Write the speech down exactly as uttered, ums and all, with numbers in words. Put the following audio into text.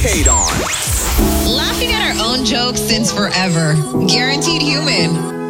Kate on. Laughing at our own jokes since forever. Guaranteed human.